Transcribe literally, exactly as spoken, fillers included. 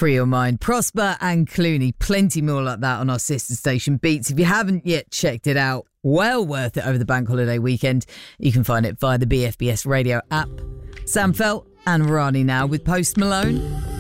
Free Your Mind, Prosper and Clooney. Plenty more like that on our sister station Beats. If you haven't yet checked it out, well worth it over the bank holiday weekend. You can find it via the B F B S radio app. Sam Felt and Rani now with Post Malone.